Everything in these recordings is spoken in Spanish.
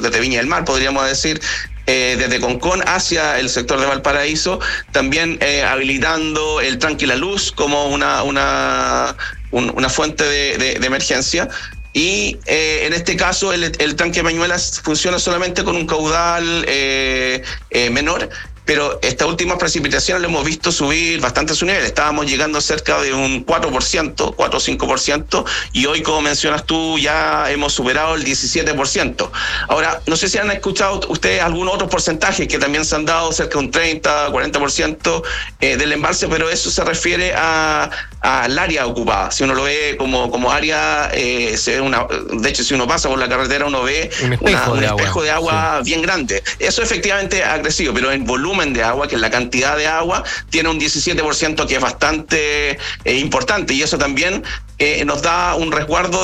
desde Viña del Mar, podríamos decir, desde Concón hacia el sector de Valparaíso, también habilitando el tranque La Luz como una fuente de emergencia. Y en este caso el tanque Peñuelas funciona solamente con un caudal menor, pero estas últimas precipitaciones lo hemos visto subir bastante su nivel. Estábamos llegando cerca de un 4% o 5%, y hoy, como mencionas tú, ya hemos superado el 17%. Ahora, no sé si han escuchado ustedes algún otro porcentaje que también se han dado, cerca de un 30, 40% del embalse, pero eso se refiere al área ocupada. Si uno lo ve como área, se ve de hecho, si uno pasa por la carretera, uno ve un espejo de agua bien grande. Eso efectivamente es agresivo, pero en volumen de agua, que es la cantidad de agua, tiene un 17%, que es bastante importante, y eso también nos da un resguardo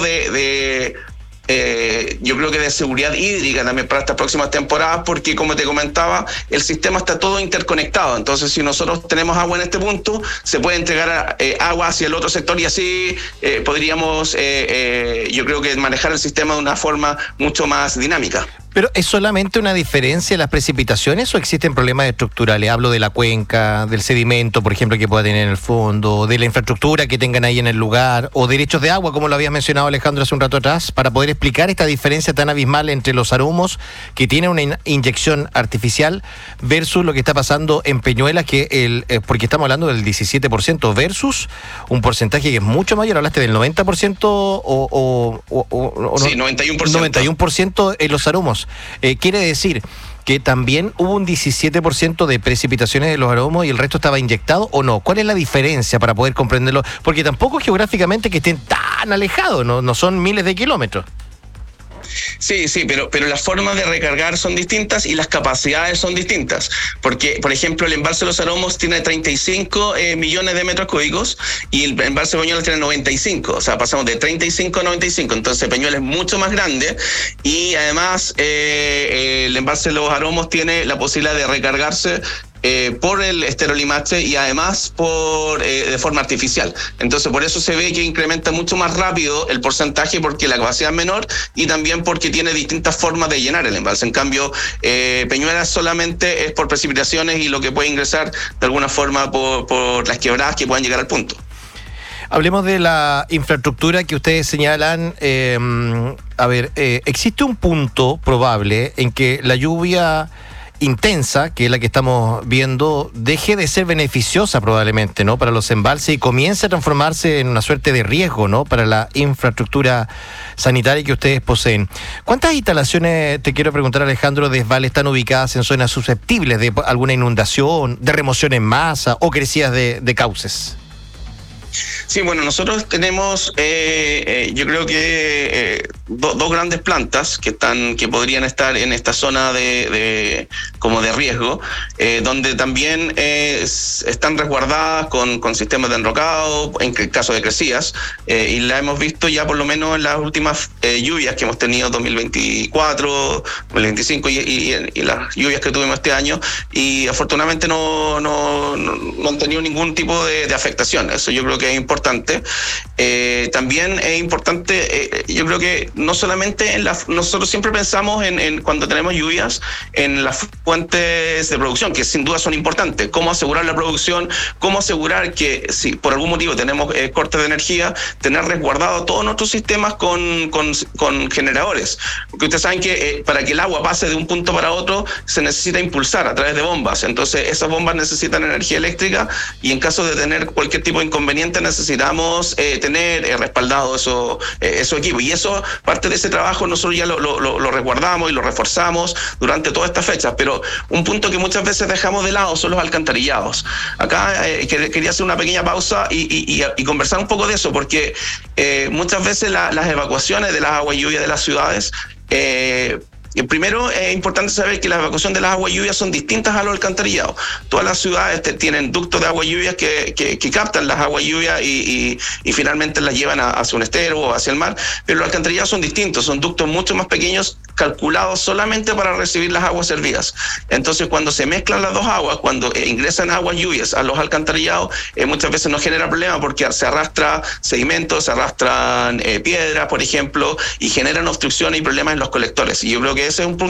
yo creo que de seguridad hídrica también para estas próximas temporadas, porque, como te comentaba, el sistema está todo interconectado. Entonces, si nosotros tenemos agua en este punto, se puede entregar agua hacia el otro sector, y así podríamos, yo creo que manejar el sistema de una forma mucho más dinámica. ¿Pero es solamente una diferencia en las precipitaciones o existen problemas estructurales? Hablo de la cuenca, del sedimento, por ejemplo, que pueda tener en el fondo, de la infraestructura que tengan ahí en el lugar, o derechos de agua, como lo había mencionado Alejandro hace un rato atrás, para poder explicar esta diferencia tan abismal entre los aromos, que tienen una inyección artificial, versus lo que está pasando en Peñuelas, porque estamos hablando del 17%, versus un porcentaje que es mucho mayor. Hablaste del 90% sí, 91%. 91% en los aromos. Quiere decir que también hubo un 17% de precipitaciones de los aromos y el resto estaba inyectado, ¿o no? ¿Cuál es la diferencia para poder comprenderlo? Porque tampoco geográficamente que estén tan alejados, no son miles de kilómetros. Sí, pero las formas de recargar son distintas y las capacidades son distintas. Porque, por ejemplo, el embalse de Los Aromos tiene 35 millones de metros cúbicos y el embalse de Peñuelas tiene 95. O sea, pasamos de 35 a 95. Entonces, Peñuelas es mucho más grande, y además el embalse de Los Aromos tiene la posibilidad de recargarse por el esterolimache, y además de forma artificial. Entonces, por eso se ve que incrementa mucho más rápido el porcentaje, porque la capacidad es menor y también porque tiene distintas formas de llenar el embalse. En cambio, Peñuelas solamente es por precipitaciones y lo que puede ingresar de alguna forma por las quebradas que puedan llegar al punto. Hablemos de la infraestructura que ustedes señalan. Existe un punto probable en que la lluvia intensa, que es la que estamos viendo, deje de ser beneficiosa probablemente, ¿no?, para los embalses, y comience a transformarse en una suerte de riesgo, ¿no?, para la infraestructura sanitaria que ustedes poseen. ¿Cuántas instalaciones, te quiero preguntar, Alejandro, de desvales están ubicadas en zonas susceptibles de alguna inundación, de remoción en masa o crecidas de cauces? Sí, bueno, nosotros tenemos, yo creo que dos grandes plantas que podrían estar en esta zona como de riesgo, donde también están resguardadas con sistemas de enrocado en el caso de crecidas, y la hemos visto ya por lo menos en las últimas lluvias que hemos tenido 2024, 2025 y las lluvias que tuvimos este año, y afortunadamente no han tenido ningún tipo de afectación. Eso yo creo que es importante. También es importante, yo creo que no solamente nosotros siempre pensamos en cuando tenemos lluvias, en las fuentes de producción, que sin duda son importantes. Cómo asegurar la producción, cómo asegurar que si por algún motivo tenemos cortes de energía, tener resguardado todos nuestros sistemas con generadores. Porque ustedes saben que para que el agua pase de un punto para otro, se necesita impulsar a través de bombas. Entonces, esas bombas necesitan energía eléctrica, y en caso de tener cualquier tipo de inconveniente, necesitamos tener respaldado esos equipos, y eso, parte de ese trabajo, nosotros ya lo resguardamos y lo reforzamos durante todas estas fechas. Pero un punto que muchas veces dejamos de lado son los alcantarillados. Acá quería hacer una pequeña pausa y conversar un poco de eso, porque muchas veces las evacuaciones de las aguas lluvias de las ciudades, primero es importante saber que la evacuación de las aguas lluvias son distintas a los alcantarillados. Todas las ciudades tienen ductos de aguas lluvias que captan las aguas lluvias y finalmente las llevan hacia un estero o hacia el mar, pero los alcantarillados son distintos, son ductos mucho más pequeños, calculados solamente para recibir las aguas servidas. Entonces, cuando se mezclan las dos aguas, cuando ingresan aguas lluvias a los alcantarillados, muchas veces no genera problema, porque se arrastra sedimentos, se arrastran piedras, por ejemplo, y generan obstrucciones y problemas en los colectores. Y yo creo que ese es un punto